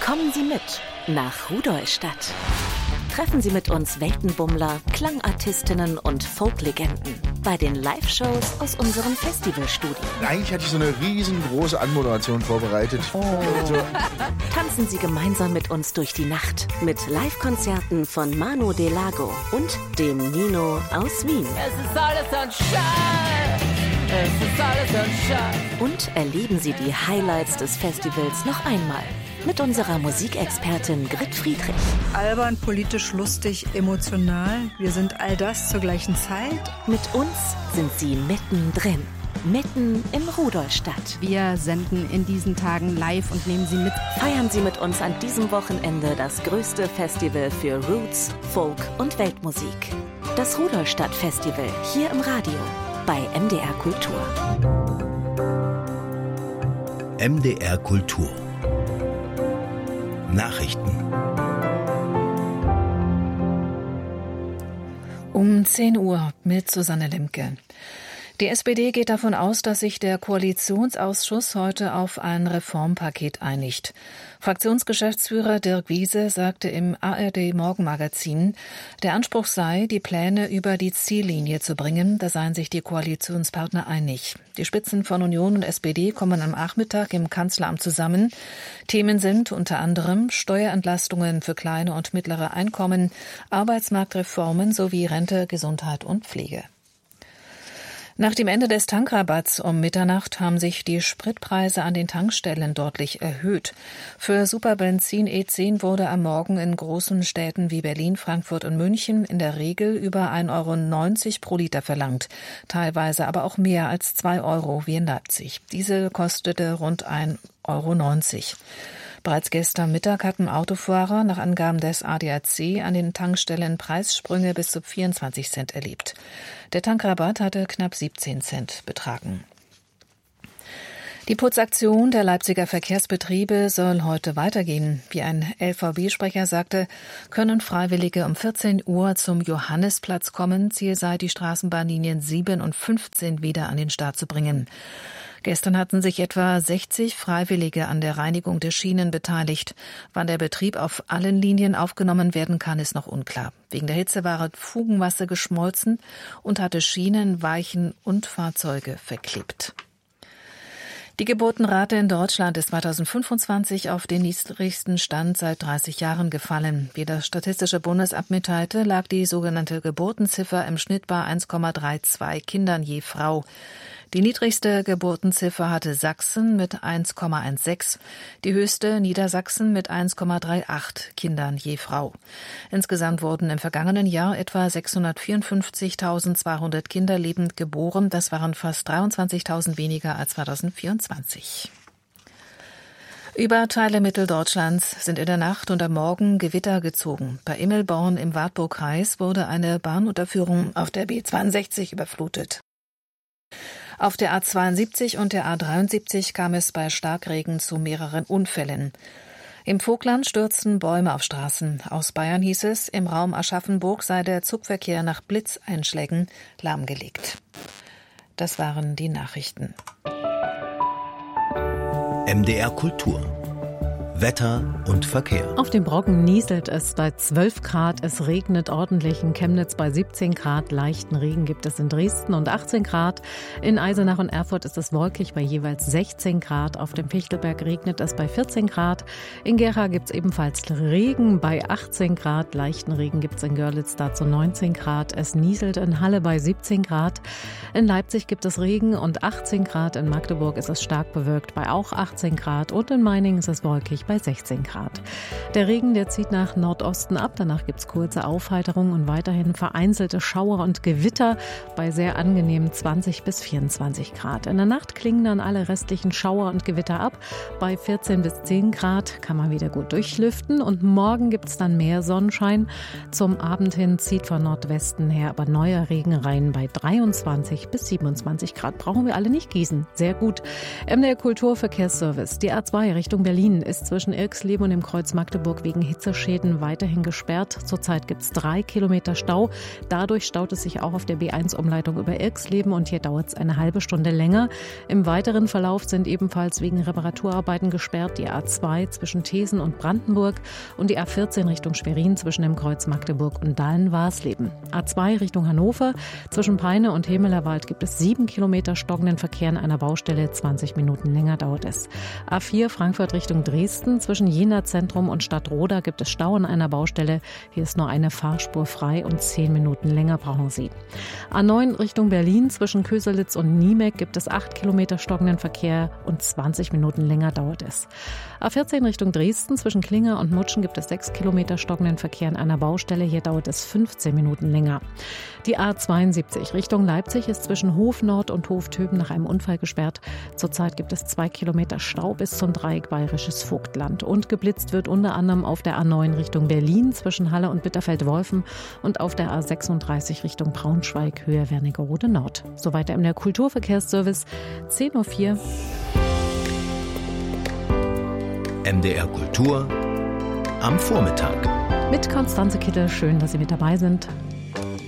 Kommen Sie mit nach Rudolstadt. Treffen Sie mit uns Weltenbummler, Klangartistinnen und Folklegenden bei den Live-Shows aus unserem Festivalstudio. Eigentlich hatte ich so eine riesengroße Anmoderation vorbereitet. Tanzen Sie gemeinsam mit uns durch die Nacht mit Live-Konzerten von Manu Delago und dem Nino aus Wien. Es ist alles Sunshine. Es ist alles Sunshine. Und erleben Sie die Highlights des Festivals noch einmal mit unserer Musikexpertin Grit Friedrich. Albern, politisch, lustig, emotional. Wir sind all das zur gleichen Zeit. Mit uns sind Sie mittendrin. Mitten in Rudolstadt. Wir senden in diesen Tagen live und nehmen Sie mit. Feiern Sie mit uns an diesem Wochenende das größte Festival für Roots, Folk und Weltmusik. Das Rudolstadt Festival hier im Radio bei MDR Kultur. MDR Kultur. Nachrichten. Um 10 Uhr mit Susanne Limke. Die SPD geht davon aus, dass sich der Koalitionsausschuss heute auf ein Reformpaket einigt. Fraktionsgeschäftsführer Dirk Wiese sagte im ARD-Morgenmagazin, der Anspruch sei, die Pläne über die Ziellinie zu bringen. Da seien sich die Koalitionspartner einig. Die Spitzen von Union und SPD kommen am Nachmittag im Kanzleramt zusammen. Themen sind unter anderem Steuerentlastungen für kleine und mittlere Einkommen, Arbeitsmarktreformen sowie Rente, Gesundheit und Pflege. Nach dem Ende des Tankrabatts um Mitternacht haben sich die Spritpreise an den Tankstellen deutlich erhöht. Für Superbenzin E10 wurde am Morgen in großen Städten wie Berlin, Frankfurt und München in der Regel über 1,90 € pro Liter verlangt, teilweise aber auch mehr als 2 € wie in Leipzig. Diesel kostete rund 1,90 €. Bereits gestern Mittag hatten Autofahrer nach Angaben des ADAC an den Tankstellen Preissprünge bis zu 24 Cent erlebt. Der Tankrabatt hatte knapp 17 Cent betragen. Die Putzaktion der Leipziger Verkehrsbetriebe soll heute weitergehen. Wie ein LVB-Sprecher sagte, können Freiwillige um 14 Uhr zum Johannisplatz kommen. Ziel sei, die Straßenbahnlinien 7 und 15 wieder an den Start zu bringen. Gestern hatten sich etwa 60 Freiwillige an der Reinigung der Schienen beteiligt. Wann der Betrieb auf allen Linien aufgenommen werden kann, ist noch unklar. Wegen der Hitze war Fugenmasse geschmolzen und hatte Schienen, Weichen und Fahrzeuge verklebt. Die Geburtenrate in Deutschland ist 2025 auf den niedrigsten Stand seit 30 Jahren gefallen. Wie das Statistische Bundesamt mitteilte, lag die sogenannte Geburtenziffer im Schnitt bei 1,32 Kindern je Frau. Die niedrigste Geburtenziffer hatte Sachsen mit 1,16, die höchste Niedersachsen mit 1,38 Kindern je Frau. Insgesamt wurden im vergangenen Jahr etwa 654.200 Kinder lebend geboren. Das waren fast 23.000 weniger als 2024. Über Teile Mitteldeutschlands sind in der Nacht und am Morgen Gewitter gezogen. Bei Immelborn im Wartburgkreis wurde eine Bahnunterführung auf der B62 überflutet. Auf der A72 und der A73 kam es bei Starkregen zu mehreren Unfällen. Im Vogtland stürzten Bäume auf Straßen. Aus Bayern hieß es, im Raum Aschaffenburg sei der Zugverkehr nach Blitzeinschlägen lahmgelegt. Das waren die Nachrichten. MDR Kultur. Wetter und Verkehr. Auf dem Brocken nieselt es bei 12 Grad. Es regnet ordentlich in Chemnitz bei 17 Grad. Leichten Regen gibt es in Dresden und 18 Grad. In Eisenach und Erfurt ist es wolkig bei jeweils 16 Grad. Auf dem Fichtelberg regnet es bei 14 Grad. In Gera gibt es ebenfalls Regen bei 18 Grad. Leichten Regen gibt es in Görlitz dazu 19 Grad. Es nieselt in Halle bei 17 Grad. In Leipzig gibt es Regen und 18 Grad. In Magdeburg ist es stark bewölkt bei auch 18 Grad. Und in Meiningen ist es wolkig bei 16 Grad. Der Regen, der zieht nach Nordosten ab. Danach gibt es kurze Aufheiterung und weiterhin vereinzelte Schauer und Gewitter bei sehr angenehmen 20 bis 24 Grad. In der Nacht klingen dann alle restlichen Schauer und Gewitter ab. Bei 14 bis 10 Grad kann man wieder gut durchlüften. Und morgen gibt es dann mehr Sonnenschein. Zum Abend hin zieht von Nordwesten her aber neuer Regen rein. Bei 23 bis 27 Grad brauchen wir alle nicht gießen. Sehr gut. MDR Kulturverkehrsservice. Die A2 Richtung Berlin ist zwischen Irxleben und dem Kreuz Magdeburg wegen Hitzeschäden weiterhin gesperrt. Zurzeit gibt es 3 Kilometer Stau. Dadurch staut es sich auch auf der B1-Umleitung über Irxleben und hier dauert es eine halbe Stunde länger. Im weiteren Verlauf sind ebenfalls wegen Reparaturarbeiten gesperrt die A2 zwischen Thesen und Brandenburg und die A14 Richtung Schwerin zwischen dem Kreuz Magdeburg und Dahlen-Warsleben. A2 Richtung Hannover zwischen Peine und Hemelerwald gibt es 7 Kilometer stockenden Verkehr an einer Baustelle. 20 Minuten länger dauert es. A4 Frankfurt Richtung Dresden zwischen Jena Zentrum und Stadtroda gibt es Stau an einer Baustelle. Hier ist nur eine Fahrspur frei und 10 Minuten länger brauchen Sie. A9 Richtung Berlin zwischen Köselitz und Niemek gibt es 8 Kilometer stockenden Verkehr und 20 Minuten länger dauert es. A14 Richtung Dresden zwischen Klinger und Mutschen gibt es 6 Kilometer stockenden Verkehr an einer Baustelle. Hier dauert es 15 Minuten länger. Die A72 Richtung Leipzig ist zwischen Hof Nord und Hof Töben nach einem Unfall gesperrt. Zurzeit gibt es 2 Kilometer Stau bis zum Dreieck Bayerisches Vogtland. Und geblitzt wird unter anderem auf der A9 Richtung Berlin zwischen Halle und Bitterfeld-Wolfen und auf der A36 Richtung Braunschweig, Höhe Wernigerode Nord. Soweit der MDR Kulturverkehrsservice, 10.04 Uhr. MDR Kultur am Vormittag. Mit Konstanze Kittel, schön, dass Sie mit dabei sind.